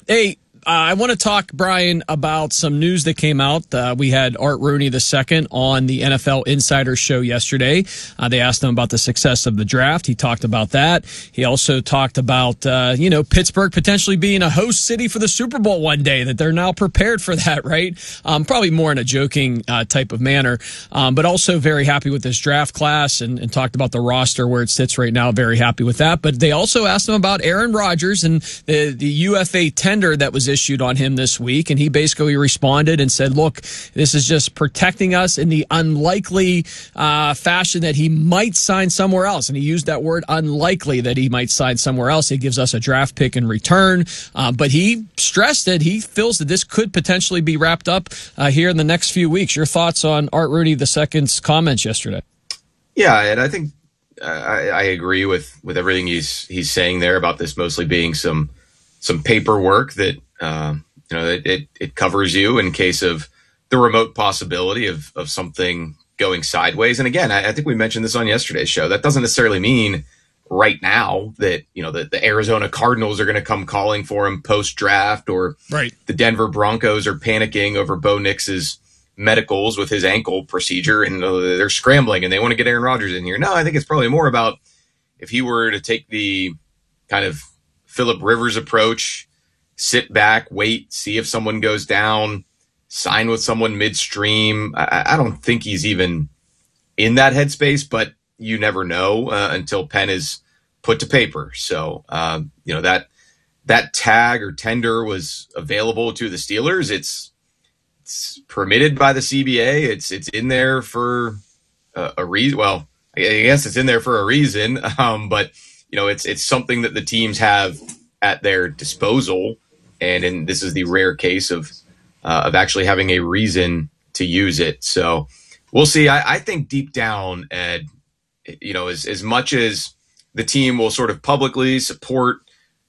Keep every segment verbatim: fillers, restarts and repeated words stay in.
Hey, Uh, I want to talk, Brian, about some news that came out. Uh, we had Art Rooney the second on the N F L Insider Show yesterday. Uh, they asked him about the success of the draft. He talked about that. He also talked about, uh, you know, Pittsburgh potentially being a host city for the Super Bowl one day, that they're now prepared for that, right? Um, probably more in a joking uh, type of manner, um, but also very happy with this draft class and, and talked about the roster where it sits right now. Very happy with that. But they also asked him about Aaron Rodgers and the, the U F A tender that was issued issued on him this week, and he basically responded and said, look, this is just protecting us in the unlikely uh, fashion that he might sign somewhere else. And he used that word unlikely, that he might sign somewhere else. He gives us a draft pick in return. Uh, but he stressed that he feels that this could potentially be wrapped up uh, here in the next few weeks. Your thoughts on Art Rooney the second's comments yesterday? Yeah, and I think uh, I, I agree with, with everything he's he's saying there about this mostly being some some paperwork that Uh, you know, it, it, it covers you in case of the remote possibility of, of something going sideways. And again, I, I think we mentioned this on yesterday's show. That doesn't necessarily mean right now that, you know, the, the Arizona Cardinals are going to come calling for him post draft, or right. the Denver Broncos are panicking over Bo Nix's medicals with his ankle procedure, and uh, they're scrambling and they want to get Aaron Rodgers in here. No, I think it's probably more about if he were to take the kind of Phillip Rivers approach, sit back, wait, see if someone goes down, sign with someone midstream. I, I don't think he's even in that headspace, but you never know uh, until pen is put to paper. So, um, you know, that that tag or tender was available to the Steelers. It's, it's permitted by the C B A. It's it's in there for a, a reason. Well, I guess it's in there for a reason, um, but, you know, it's it's something that the teams have at their disposal. And in, this is the rare case of uh, of actually having a reason to use it. So we'll see. I, I think deep down, Ed, you know, as, as much as the team will sort of publicly support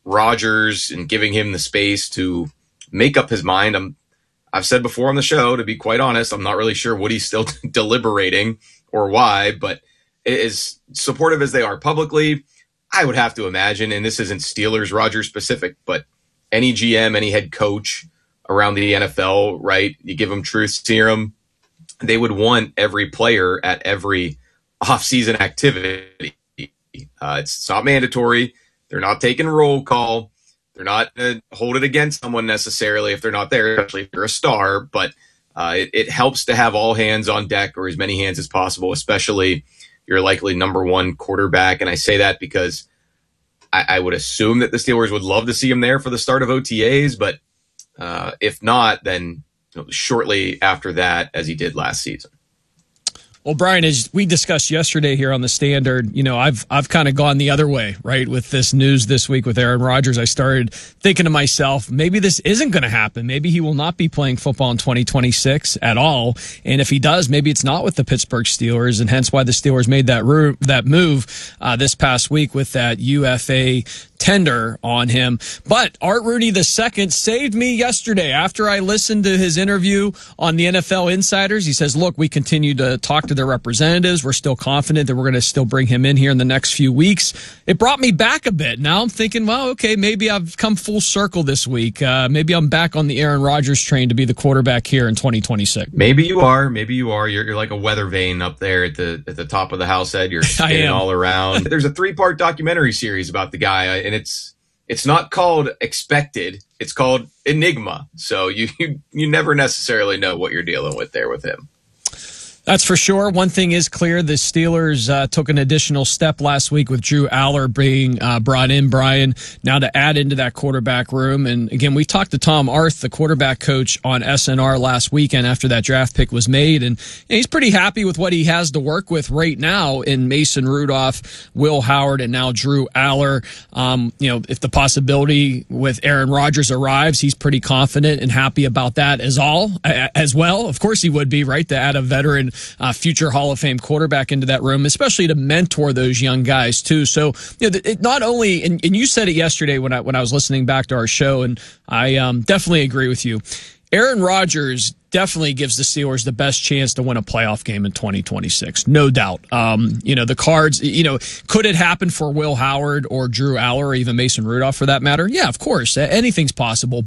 Rodgers and giving him the space to make up his mind, I'm, I've said before on the show, to be quite honest, I'm not really sure what he's still deliberating or why, but as supportive as they are publicly, I would have to imagine, and this isn't Steelers Rodgers specific, but any G M, any head coach around the N F L, right? You give them truth serum, they would want every player at every offseason activity. Uh, it's, it's not mandatory. They're not taking roll call. They're not going to hold it against someone necessarily if they're not there, especially if you're a star. But uh, it, it helps to have all hands on deck, or as many hands as possible, especially your likely number one quarterback. And I say that because I, I would assume that the Steelers would love to see him there for the start of O T As, but uh, if not, then you know, shortly after that, as he did last season. Well, Brian, as we discussed yesterday here on the Standard, you know, I've I've kind of gone the other way, right, with this news this week with Aaron Rodgers. I started thinking to myself, maybe this isn't going to happen. Maybe he will not be playing football in twenty twenty-six at all. And if he does, maybe it's not with the Pittsburgh Steelers, and hence why the Steelers made that ro- that move uh, this past week with that U F A tender on him. But Art Rooney the second saved me yesterday after I listened to his interview on the N F L Insiders. He says, look, we continue to talk to their representatives. We're still confident that we're going to still bring him in here in the next few weeks. It brought me back a bit. Now I'm thinking, well, okay, maybe I've come full circle this week. Uh, maybe I'm back on the Aaron Rodgers train to be the quarterback here in twenty twenty-six. Maybe you are. Maybe you are. You're, you're like a weather vane up there at the at the top of the house, Ed. You're spinning all around. There's a three-part documentary series about the guy, and it's it's not called Expected. It's called Enigma. So you, you you never necessarily know what you're dealing with there with him. That's for sure. One thing is clear. The Steelers uh, took an additional step last week with Drew Aller being uh, brought in, Brian, now to add into that quarterback room. And again, we talked to Tom Arth, the quarterback coach, on S N R last weekend after that draft pick was made. And, and he's pretty happy with what he has to work with right now in Mason Rudolph, Will Howard, and now Drew Aller. Um, you know, if the possibility with Aaron Rodgers arrives, he's pretty confident and happy about that as all as well. Of course he would be, right, to add a veteran Uh, future Hall of Fame quarterback into that room, especially to mentor those young guys too. So, you know, it not only, and, and you said it yesterday when I when I was listening back to our show, and I um, definitely agree with you. Aaron Rodgers definitely gives the Steelers the best chance to win a playoff game in twenty twenty-six. No doubt. Um, you know, the cards, you know, could it happen for Will Howard or Drew Aller or even Mason Rudolph for that matter? Yeah, of course. Anything's possible.